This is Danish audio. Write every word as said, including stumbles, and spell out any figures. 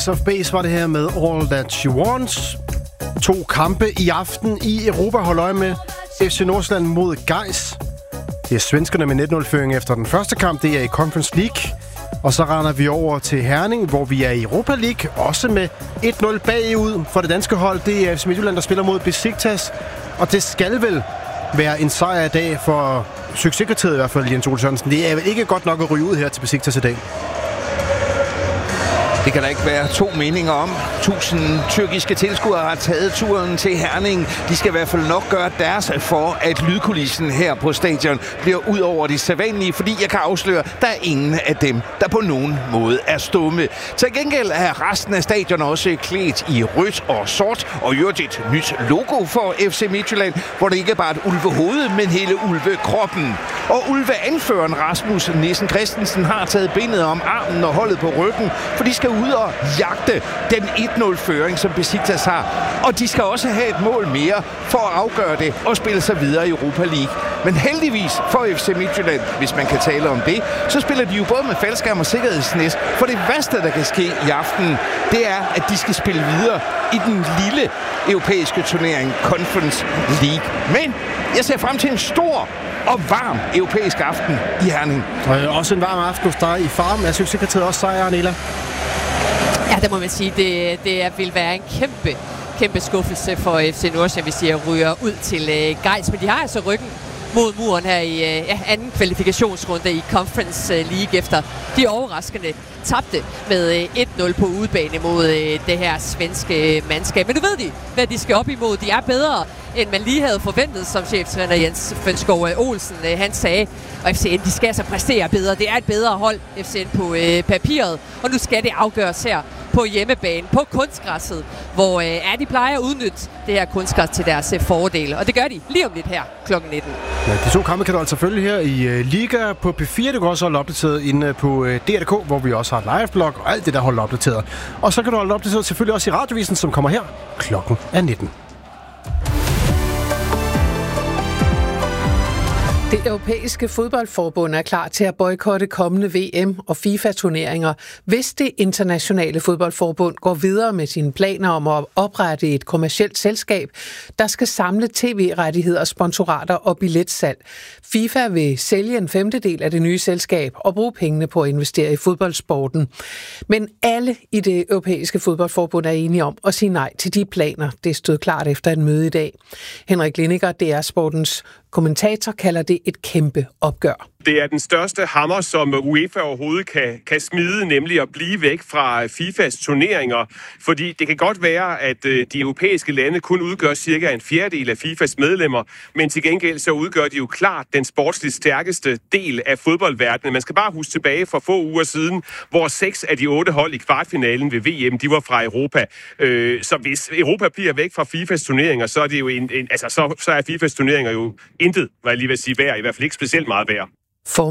Ace of Base var det her med All That She Wants. To kampe i aften i Europa. Hold øje med F C Nordsjælland mod Gais. Det er svenskerne med et nul-føring efter den første kamp. Det er i Conference League. Og så render vi over til Herning, hvor vi er i Europa League. Også med et nul bagud for det danske hold. Det er F C Midtjylland, der spiller mod Besiktas. Og det skal vel være en sejr i dag for succeskriteriet i hvert fald, Jens Ole Sørensen. Det er vel ikke godt nok at ryge ud her til Besiktas i dag. Det kan der ikke være to meninger om. Tusind tyrkiske tilskuere har taget turen til Herning. De skal i hvert fald nok gøre deres for, at lydkulissen her på stadion bliver ud over det sædvanlige, fordi jeg kan afsløre, at der er ingen af dem, der på nogen måde er stumme. Til gengæld er resten af stadion også klædt i rødt og sort, og jo et nyt logo for F C Midtjylland, hvor det ikke bare er et ulvehoved, men hele ulvekroppen. Og ulveanføreren Rasmus Nissen Christensen har taget bindet om armen og holdet på ryggen, for de skal ud og jagte den et nul-føring, som Besiktas har. Og de skal også have et mål mere for at afgøre det og spille sig videre i Europa League. Men heldigvis for F C Midtjylland, hvis man kan tale om det, så spiller de jo både med faldskærm og sikkerhedsnet. For det værste, der kan ske i aften, det er, at de skal spille videre i den lille europæiske turnering Conference League. Men jeg ser frem til en stor og varm europæisk aften i Herning. Og også en varm aften hos dig i Farm. Jeg synes, at også sejr, Nela. Ja, det må man sige. Det, det vil være en kæmpe, kæmpe skuffelse for F C Nordsjælland, hvis de ryger ud til uh, Gais. Men de har altså ryggen mod muren her i uh, ja, anden kvalifikationsrunde i Conference League, efter de overraskende tabte med uh, et nul på udebane mod uh, det her svenske mandskab. Men nu ved de, hvad de skal op imod. De er bedre, end man lige havde forventet, som cheftræner Jens Fønskov Olsen uh, han sagde. Og F C N, de skal altså præstere bedre. Det er et bedre hold, F C N, på uh, papiret. Og nu skal det afgøres her på hjemmebane, på kunstgræsset, hvor uh, ja, de plejer at udnytte det her kunstgræs til deres uh, fordele. Og det gør de lige om lidt her klokken nitten. Ja, de to kampe kan du altså følge her i uh, Liga på P fire. Du kan også holde opdateret inde på uh, D R K, hvor vi også har et live-blog og alt det, der holder opdateret. Og så kan du holde opdateret selvfølgelig også i Radiovisen, som kommer her klokken er nitten. Det europæiske fodboldforbund er klar til at boykotte kommende V M- og FIFA-turneringer, hvis det internationale fodboldforbund går videre med sine planer om at oprette et kommercielt selskab, der skal samle tv-rettigheder, sponsorater og billetsalg. FIFA vil sælge en femtedel af det nye selskab og bruge pengene på at investere i fodboldsporten. Men alle i det europæiske fodboldforbund er enige om at sige nej til de planer. Det stod klart efter et møde i dag. Henrik Lindiger, D R Sportens kommentator, kalder det et kæmpe opgør. Det er den største hammer, som UEFA overhovedet kan, kan smide, nemlig at blive væk fra FIFAs turneringer. Fordi det kan godt være, at de europæiske lande kun udgør cirka en fjerdedel af FIFAs medlemmer, men til gengæld så udgør de jo klart den sportsligt stærkeste del af fodboldverdenen. Man skal bare huske tilbage for få uger siden, hvor seks af de otte hold i kvartfinalen ved V M, de var fra Europa. Så hvis Europa bliver væk fra FIFAs turneringer, så er det jo en, en altså så, så er FIFAs turneringer jo intet, hvad jeg lige vil sige, værd, i hvert fald ikke specielt meget værd. For